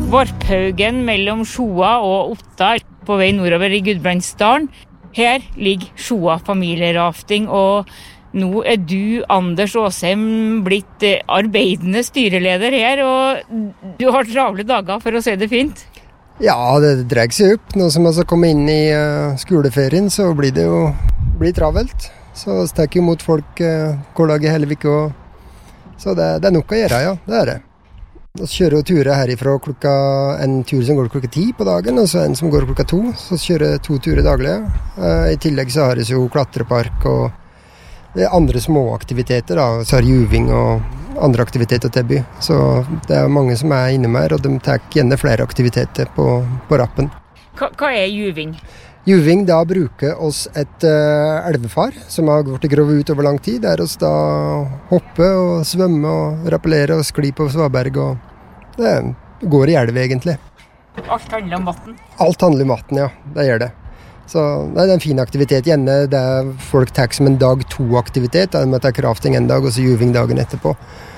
Varphaugen mellom Sjoa og Otta på vei nordover i Gudbrandsdalen. Her ligger Sjoa familierafting, og nå du, Anders Åsheim, blitt arbeidende styreleder her, og du har travle dager for å se det fint. Ja, det dreier seg opp. Nå som jeg kommer inn i skoleferien, så blir det jo travelt. Så stekker jo mot folk hver dag i hele uka. Så det er nok å gjøre, ja. Det er det. Vi kjører turer herifra en tur som går klokka 10 på dagen, og så en som går klokka 2. Så kjører 2 turer daglig. I tillegg så har vi jo klatrepark og det er andre små aktiviteter, da. Så har juving og andre aktiviteter til by. Så det er mange som er innom her, og de tar gjerne flere aktiviteter på rappen. Hva er juving? Juving, da bruker oss et elvefar som har vært grovet ut over lang tid, der oss da hopper og svømmer og rappellerer og sklir på svaberg, og det går i elv egentlig. Alt handler om vatten? Alt handler om vatten, ja. Det gjør det. Så det er en fin aktivitet. Gjerne det folk tar som en dag 2-aktivitet, med at det er krafting en dag og så juving dagen etterpå.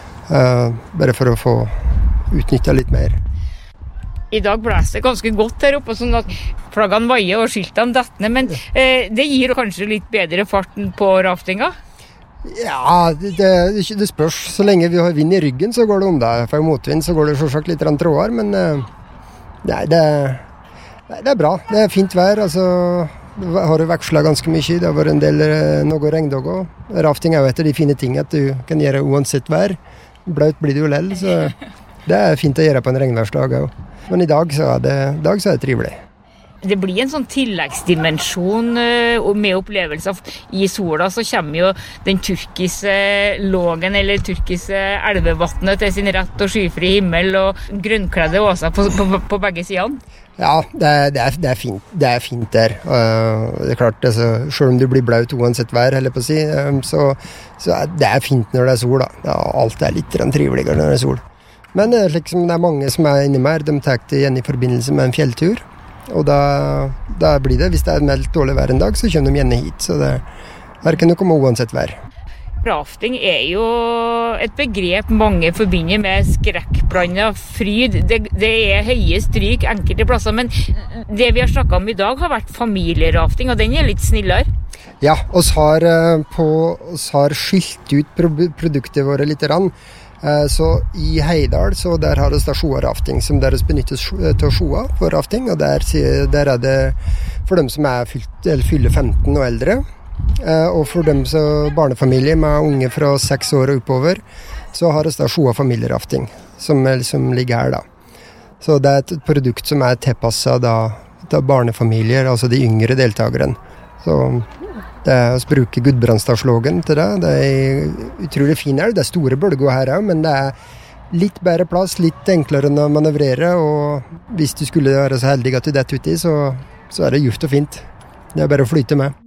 Bare for å få utnyttet litt mer. I dag blæser det ganske godt her oppe, sånn at flaggene vaier og skiltene detter ned, men det gir kanskje litt bedre farten på raftinga? Ja, det spørs. Så lenge vi har vind i ryggen, så går det om det. For motvind så går det selvsagt litt trådere, men nei, det er bra. Det er fint vær. Altså, det har jo vekslet ganske mye. Det har vært en del noe regndag også. Rafting er jo et av de fine tingene at du kan gjøre uansett vær. Blaut blir det jo lell, så det er fint å gjøre på en regnværsdag også. Men i dag så er det trivelig. Det blir en sånn tilleggsdimensjon med opplevelser. I sola så kommer jo den turkise lågen eller turkise elvevattnet til sin rett og skyfri himmel og grønnkledde åser på begge sidene. Ja, det er fint. Det er fint der. Det er klart, altså, selv om du blir blaut uansett vær, heller på å si, så det er fint når det er sol, da. Ja, alt er litt triveligere når det er sol. Men liksom, det er mange som er inne med her. De tar det igjen i forbindelse med en fjelltur. Og da blir det, hvis det er meldt dårlig vær en dag, så kommer de gjerne hit. Så det er ikke noe med uansett vær. Rafting er jo et begrep mange forbinder med skrekkblandet fryd. Det er høye stryk enkelte plasser, men det vi har snakket om i dag har vært familierafting, og den er litt snillere. Ja, oss har skilt ut produktet våre litt rann. Så i Heidal, så der har vi da Sjoa-rafting, som der benyttes til Sjoa for rafting, og der er det for dem som fyller 15 og eldre, og for dem som barnefamilie med unge fra 6 år og oppover, så har vi da Sjoa familierafting, som ligger her da. Så det er et produkt som er tilpasset da barnefamilier, altså de yngre deltakerne. Så det er å bruke Gudbrandsdalslågen til det. Det er utrolig fin elv. Det er store bølger her også, men det er litt bedre plass, litt enklere å manøvrere, og hvis du skulle være så heldig at du detter uti, så er det juft og fint. Det er bare å flyte med.